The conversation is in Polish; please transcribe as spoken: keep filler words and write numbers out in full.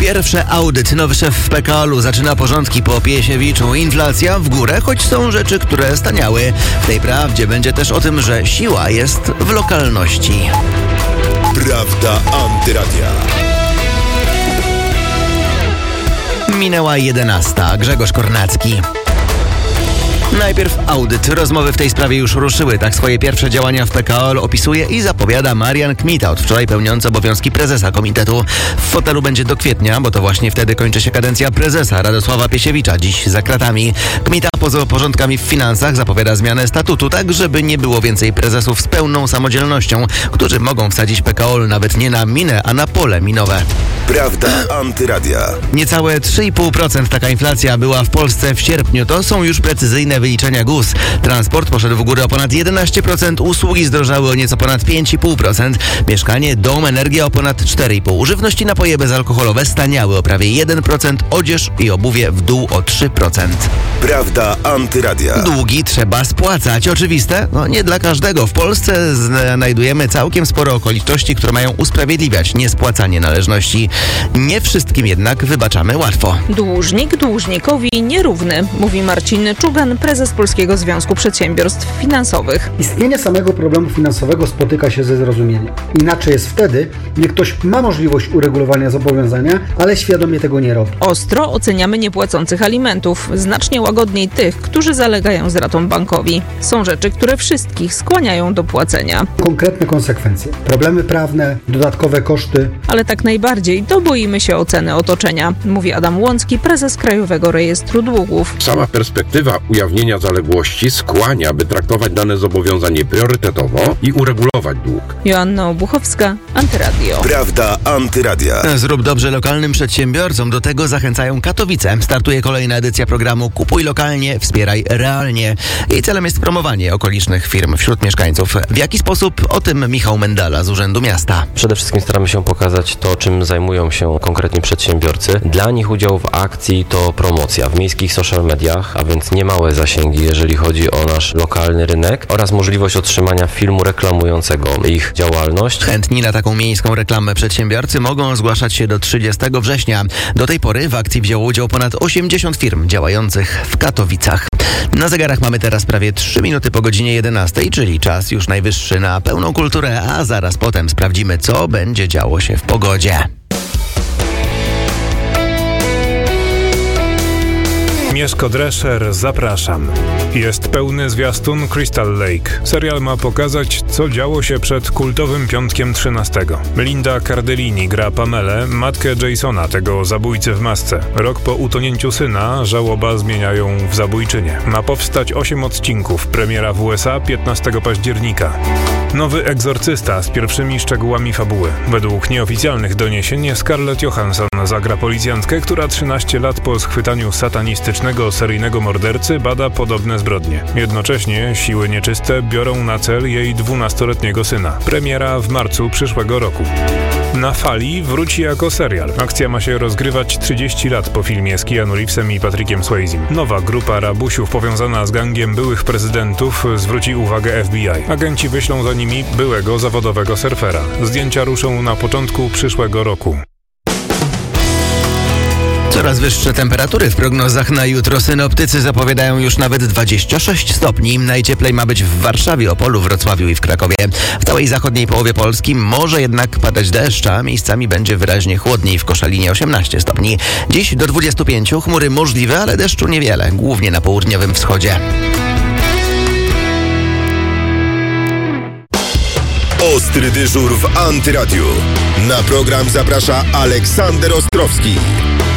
Pierwszy audyt. Nowy szef w P K O L u zaczyna porządki po Piesiewiczu. Inflacja w górę, choć są rzeczy, które staniały. W tej prawdzie będzie też o tym, że siła jest w lokalności. Prawda Antyradia. Minęła jedenasta. Grzegorz Kornacki. Najpierw audyt. Rozmowy w tej sprawie już ruszyły. Tak swoje pierwsze działania w P K O L opisuje i zapowiada Marian Kmita, od wczoraj pełniący obowiązki prezesa komitetu. W fotelu będzie do kwietnia, bo to właśnie wtedy kończy się kadencja prezesa Radosława Piesiewicza, dziś za kratami. Kmita poza porządkami w finansach zapowiada zmianę statutu, tak żeby nie było więcej prezesów z pełną samodzielnością, którzy mogą wsadzić P K O L nawet nie na minę, a na pole minowe. Prawda Antyradia. Niecałe trzy i pół procent taka inflacja była w Polsce w sierpniu. To są już precyzyjne wyliczenia G U S. Transport poszedł w górę o ponad jedenaście procent, usługi zdrożały o nieco ponad pięć i pół procent, mieszkanie, dom, energia o ponad cztery i pół procent. Żywność i napoje bezalkoholowe staniały o prawie jeden procent, odzież i obuwie w dół o trzy procent. Prawda Antyradia. Długi trzeba spłacać. Oczywiste? No nie dla każdego. W Polsce znajdujemy całkiem sporo okoliczności, które mają usprawiedliwiać niespłacanie należności. Nie wszystkim jednak wybaczamy łatwo. Dłużnik dłużnikowi nierówny, mówi Marcin Czugan, prezes Polskiego Związku Przedsiębiorstw Finansowych. Istnienie samego problemu finansowego spotyka się ze zrozumieniem. Inaczej jest wtedy, gdy ktoś ma możliwość uregulowania zobowiązania, ale świadomie tego nie robi. Ostro oceniamy niepłacących alimentów, znacznie łagodniej tych, którzy zalegają z ratą bankowi. Są rzeczy, które wszystkich skłaniają do płacenia. Konkretne konsekwencje, problemy prawne, dodatkowe koszty. Ale tak najbardziej to boimy się oceny otoczenia, mówi Adam Łącki, prezes Krajowego Rejestru Długów. Sama perspektywa ujawnienia zaległości skłania, by traktować dane zobowiązanie priorytetowo i uregulować dług. Joanna Obuchowska, Antyradio. Prawda Antyradia. Zrób dobrze lokalnym przedsiębiorcom. Do tego zachęcają Katowice. Startuje kolejna edycja programu Kupuj lokalnie, wspieraj realnie. Jej celem jest promowanie okolicznych firm wśród mieszkańców. W jaki sposób? O tym Michał Mendala z Urzędu Miasta. Przede wszystkim staramy się pokazać to, czym zajmują się konkretnie przedsiębiorcy. Dla nich udział w akcji to promocja w miejskich social mediach, a więc niemałe zasięgi, jeżeli chodzi o nasz lokalny rynek oraz możliwość otrzymania filmu reklamującego ich działalność. Chętni na taką miejską reklamę przedsiębiorcy mogą zgłaszać się do trzydziestego września. Do tej pory w akcji wzięło udział ponad osiemdziesiąt firm działających w Katowicach. Na zegarach mamy teraz prawie trzy minuty po godzinie jedenastej, czyli czas już najwyższy na pełną kulturę, a zaraz potem sprawdzimy, co będzie działo się w pogodzie. Mieszko Drescher, zapraszam. Jest pełny zwiastun Crystal Lake. Serial ma pokazać, co działo się przed kultowym piątkiem trzynastego. Linda Cardellini gra Pamelę, matkę Jasona, tego zabójcy w masce. Rok po utonięciu syna żałoba zmieniają w zabójczynię. Ma powstać osiem odcinków. Premiera w U S A piętnastego października. Nowy egzorcysta z pierwszymi szczegółami fabuły. Według nieoficjalnych doniesień Scarlett Johansson zagra policjantkę, która trzynaście lat po schwytaniu satanistycznego seryjnego mordercy bada podobne zbrodnie. Jednocześnie siły nieczyste biorą na cel jej dwunastoletniego syna. Premiera w marcu przyszłego roku. Na fali wróci jako serial. Akcja ma się rozgrywać trzydzieści lat po filmie z Keanu Reevesem i Patrickiem Swayzem. Nowa grupa rabusiów powiązana z gangiem byłych prezydentów zwróci uwagę F B I. Agenci wyślą za nimi byłego zawodowego surfera. Zdjęcia ruszą na początku przyszłego roku. Coraz wyższe temperatury w prognozach na jutro. Synoptycy zapowiadają już nawet dwadzieścia sześć stopni. Najcieplej ma być w Warszawie, Opolu, Wrocławiu i w Krakowie. W całej zachodniej połowie Polski może jednak padać deszcz, a miejscami będzie wyraźnie chłodniej. W Koszalinie osiemnaście stopni. Dziś do dwudziestu pięciu, chmury możliwe, ale deszczu niewiele, głównie na południowym wschodzie. Ostry dyżur w Antyradiu. Na program zaprasza Aleksander Ostrowski.